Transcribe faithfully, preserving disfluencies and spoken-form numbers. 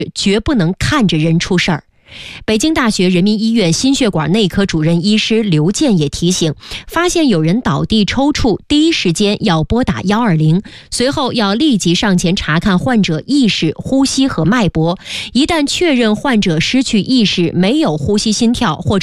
绝不能看着人出事儿。北京大学人民医院心血管内科主任医师刘健也提醒，发现有人倒地抽搐，第一时间要拨打一二零，随后要立即上前查看患者意识、呼吸和脉搏。一旦确认患者失去意识、没有呼吸心跳或者